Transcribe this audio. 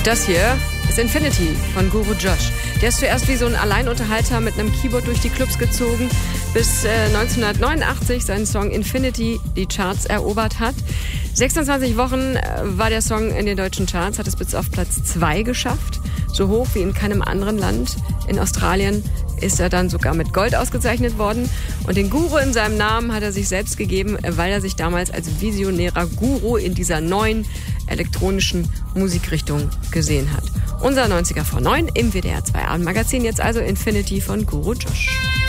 Und das hier ist Infinity von Guru Josh. Der ist zuerst wie so ein Alleinunterhalter mit einem Keyboard durch die Clubs gezogen, bis 1989 seinen Song Infinity die Charts erobert hat. 26 Wochen war der Song in den deutschen Charts, hat es bis auf Platz 2 geschafft. So hoch wie in keinem anderen Land. In Australien ist er dann sogar mit Gold ausgezeichnet worden. Und den Guru in seinem Namen hat er sich selbst gegeben, weil er sich damals als visionärer Guru in dieser neuen elektronischen Musikrichtung gesehen hat. Unser 90er vor 9 im WDR 2 Abendmagazin. Jetzt also Infinity von Guru Josh.